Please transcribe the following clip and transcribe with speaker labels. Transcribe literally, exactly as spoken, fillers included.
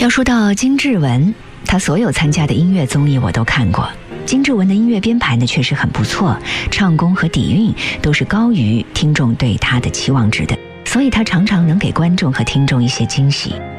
Speaker 1: 要说到金志文，他所有参加的音乐综艺我都看过。金志文的音乐编排呢确实很不错，唱功和底蕴都是高于听众对他的期望值的，所以他常常能给观众和听众一些惊喜。